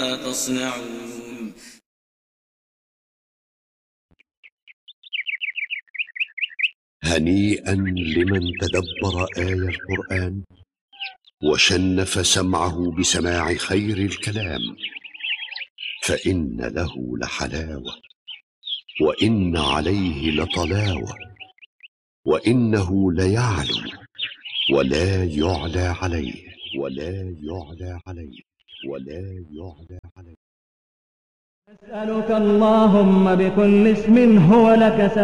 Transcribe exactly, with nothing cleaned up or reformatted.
تصنعون. هنيئا لمن تدبر آي القرآن وشنف سمعه بسماع خير الكلام، فإن له لحلاوة وإن عليه لطلاوة، وإنه ليعلو ولا يعلى عليه ولا يعلى عليه ولا يعلى عليه. أسألك اللهم بكل اسم هو لك